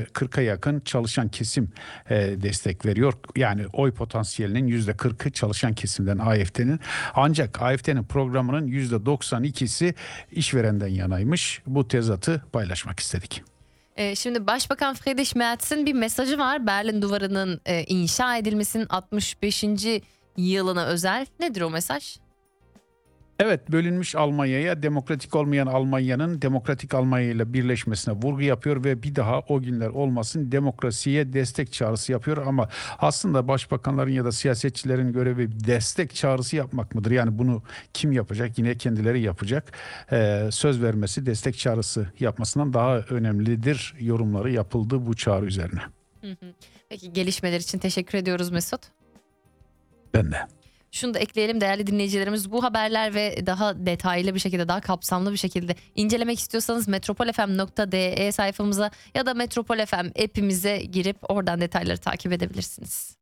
40'a yakın çalışan kesim destek veriyor. Yani oy potansiyelinin %40'ı çalışan kesimden AfD'nin. Ancak AfD'nin programının %92'si işverenden yanaymış. Bu tezatı paylaşmak istedik. Şimdi Başbakan Friedrich Merz'in bir mesajı var. Berlin Duvarı'nın inşa edilmesinin 65. yılına özel. Nedir o mesaj? Evet, bölünmüş Almanya'ya demokratik olmayan Almanya'nın demokratik Almanya ile birleşmesine vurgu yapıyor ve bir daha o günler olmasın, demokrasiye destek çağrısı yapıyor. Ama aslında başbakanların ya da siyasetçilerin görevi destek çağrısı yapmak mıdır? Yani bunu kim yapacak? Yine kendileri yapacak. Söz vermesi, destek çağrısı yapmasından daha önemlidir yorumları yapıldı bu çağrı üzerine. Hı hı. Peki, gelişmeler için teşekkür ediyoruz Mesut. Ben de. Şunu da ekleyelim değerli dinleyicilerimiz, bu haberler ve daha detaylı bir şekilde, daha kapsamlı bir şekilde incelemek istiyorsanız metropolfm.de sayfamıza ya da Metropol FM app'imize girip oradan detayları takip edebilirsiniz.